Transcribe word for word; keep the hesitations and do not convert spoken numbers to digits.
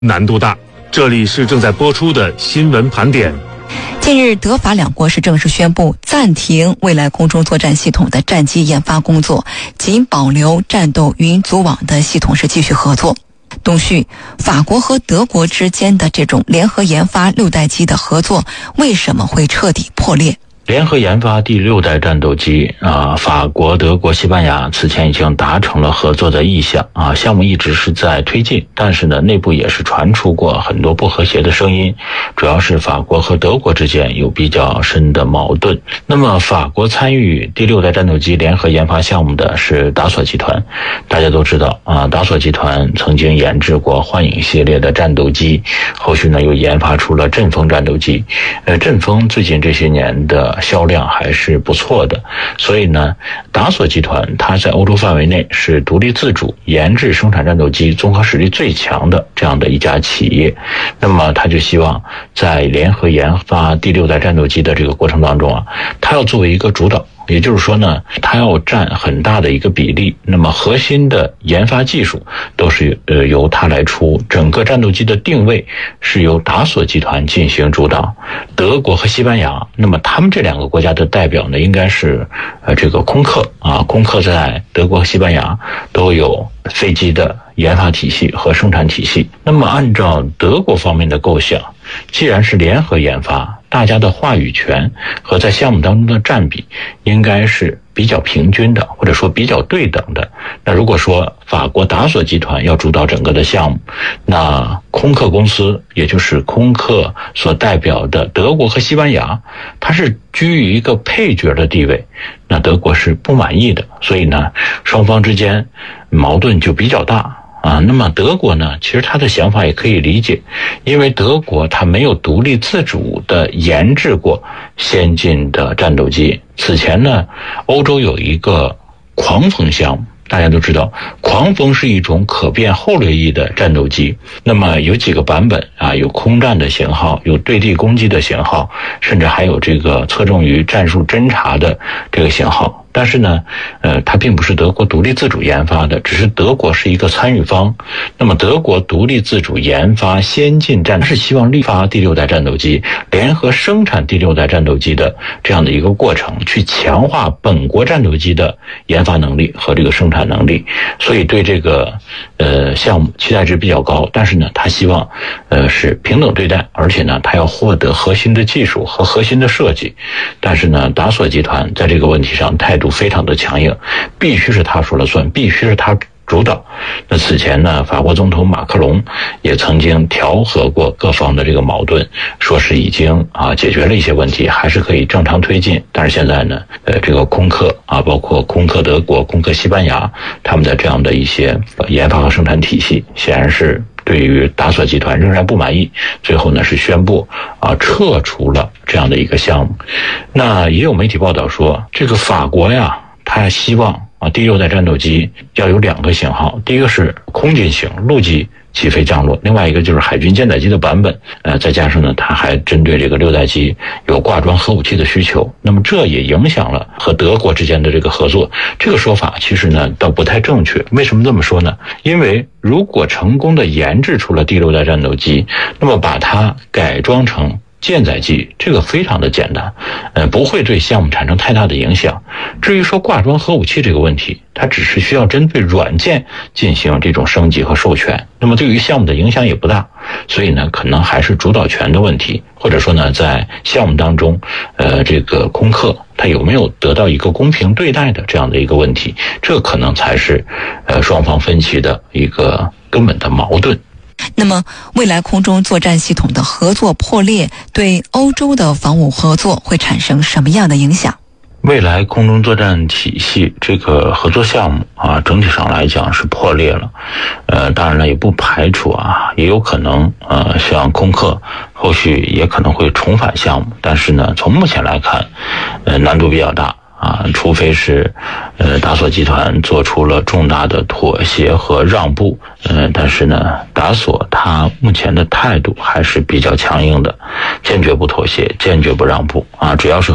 难度大。这里是正在播出的新闻盘点。 近日，德法两国是正式宣布暂停未来空中作战系统的战机研发工作，仅保留战斗云组网的系统是继续合作。东旭，法国和德国之间的这种联合研发六代机的合作为什么会彻底破裂？ 联合研发第六代战斗机啊，法国、德国、西班牙此前已经达成了合作的意向啊，项目一直是在推进，但是呢，内部也是传出过很多不和谐的声音，主要是法国和德国之间有比较深的矛盾。那么，法国参与第六代战斗机联合研发项目的是达索集团，大家都知道啊，达索集团曾经研制过幻影系列的战斗机，后续呢又研发出了阵风战斗机。呃，阵风最近这些年的销量还是不错的，所以呢，达索集团它在欧洲范围内是独立自主研制生产战斗机综合实力最强的这样的一家企业。那么他就希望在联合研发第六代战斗机的这个过程当中啊，他要作为一个主导，也就是说呢，它要占很大的一个比例，那么核心的研发技术都是呃由它来出，整个战斗机的定位是由达索集团进行主导。德国和西班牙，那么他们这两个国家的代表呢，应该是呃这个空客啊，空客在德国和西班牙都有飞机的研发体系和生产体系。那么按照德国方面的构想，既然是联合研发，大家的话语权和在项目当中的占比应该是比较平均的，或者说比较对等的。那如果说法国达索集团要主导整个的项目，那空客公司，也就是空客所代表的德国和西班牙，它是居于一个配角的地位，那德国是不满意的，所以呢，双方之间矛盾就比较大。啊，那么德国呢，其实他的想法也可以理解，因为德国它没有独立自主的研制过先进的战斗机。此前呢，欧洲有一个狂风项目，大家都知道，狂风是一种可变后掠翼的战斗机，那么有几个版本啊，有空战的型号，有对地攻击的型号，甚至还有这个侧重于战术侦察的这个型号。但是呢，呃，它并不是德国独立自主研发的，只是德国是一个参与方。那么德国独立自主研发先进战，是希望立发第六代战斗机，联合生产第六代战斗机的这样的一个过程，去强化本国战斗机的研发能力和这个生产能力。所以对这个呃项目期待值比较高，但是呢，他希望呃是平等对待，而且呢，他要获得核心的技术和核心的设计。但是呢，达索集团在这个问题上态度非常的强硬，必须是他说了算，必须是他主导。那此前呢，法国总统马克龙也曾经调和过各方的这个矛盾，说是已经啊解决了一些问题，还是可以正常推进。但是现在呢，呃，这个空客啊，包括空客德国、空客西班牙，他们的这样的一些研发和生产体系，显然是对于达索集团仍然不满意，最后呢是宣布啊撤除了这样的一个项目。那也有媒体报道说，这个法国呀，他希望啊第六代战斗机要有两个型号，第一个是空军型陆基起飞降落，另外一个就是海军舰载机的版本，呃，再加上呢，它还针对这个六代机有挂装核武器的需求，那么这也影响了和德国之间的这个合作。这个说法其实呢倒不太正确。为什么这么说呢？因为如果成功的研制出了第六代战斗机，那么把它改装成舰载机，这个非常的简单，呃，不会对项目产生太大的影响。至于说挂装核武器这个问题，它只是需要针对软件进行这种升级和授权，那么对于项目的影响也不大。所以呢，可能还是主导权的问题，或者说呢，在项目当中，呃，这个空客它有没有得到一个公平对待的这样的一个问题，这可能才是呃双方分歧的一个根本的矛盾。 那么未来空中作战系统的合作破裂，对欧洲的防务合作会产生什么样的影响？ 未来空中作战体系这个合作项目啊，整体上来讲是破裂了。呃，当然了，也不排除啊，也有可能呃，像空客后续也可能会重返项目，但是呢，从目前来看，呃，难度比较大。啊，除非是，呃，达索集团做出了重大的妥协和让步，呃，但是呢，达索他目前的态度还是比较强硬的，坚决不妥协，坚决不让步啊，主要是